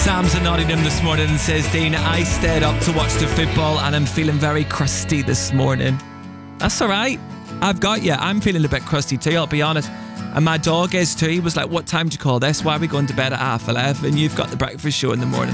Sam's in Nottingham this morning and says, Dean, I stayed up to watch the football and I'm feeling very crusty this morning. That's alright. I've got you. I'm feeling a bit crusty too, I'll be honest. And my dog is too. He was like, what time do you call this? Why are we going to bed at 11:30? You've got the breakfast show in the morning.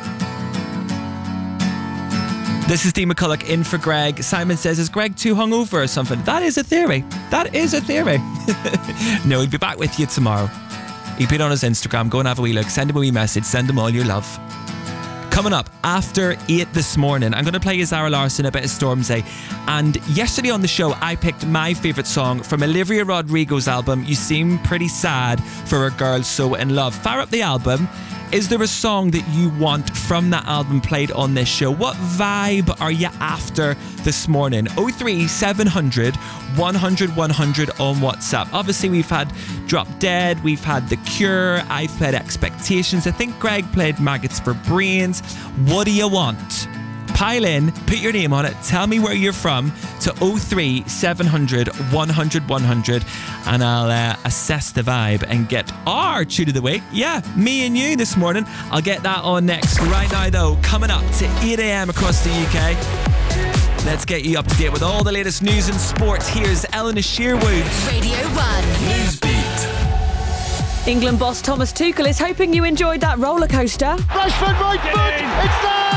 This is Dee McCulloch in for Greg. Simon says, is Greg too hungover or something? That is a theory. That is a theory. No, he'll be back with you tomorrow. He'll be on his Instagram. Go and have a wee look. Send him a wee message. Send him all your love. Coming up after 8 this morning, I'm going to play you Zara Larsson, a bit of Stormzy. And yesterday on the show, I picked my favourite song from Olivia Rodrigo's album, You Seem Pretty Sad for a Girl So In Love. Fire up the album. Is there a song that you want from that album played on this show? What vibe are you after this morning? 03700 100 100 on WhatsApp. Obviously, we've had Drop Dead, we've had The Cure, I've played Expectations. I think Greg played Maggots for Brains. What do you want? Pile in, put your name on it, tell me where you're from to 03700 100 100 and I'll assess the vibe and get our tune of the week. Yeah, me and you this morning. I'll get that on next. Right now though, coming up to 8 a.m. across the UK. Let's get you up to date with all the latest news and sports. Here's Eleanor Sherwood. Radio 1 Newsbeat. England boss Thomas Tuchel is hoping you enjoyed that roller coaster. Rashford right foot, it's there!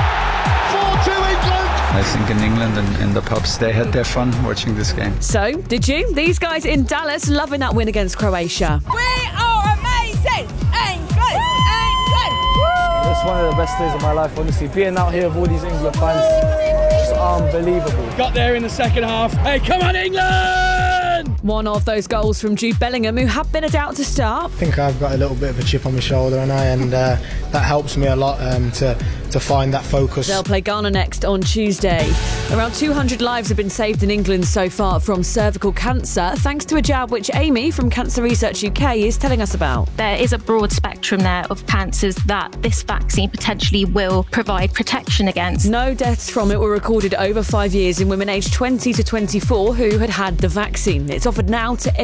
4-2 England! I think in England and in the pubs they had their fun watching this game. So, did you? These guys in Dallas loving that win against Croatia. We are amazing! England! England! It's one of the best days of my life, honestly. Being out here with all these England fans, just unbelievable. Got there in the second half. Hey, come on, England! One of those goals from Jude Bellingham, who had been a doubt to start. I think I've got a little bit of a chip on my shoulder, and that helps me a lot to find that focus. They'll play Ghana next on Tuesday. Around 200 lives have been saved in England so far from cervical cancer, thanks to a jab which Amy from Cancer Research UK is telling us about. There is a broad spectrum there of cancers that this vaccine potentially will provide protection against. No deaths from it were recorded over 5 years in women aged 20 to 24 who had had the vaccine. It's offered now to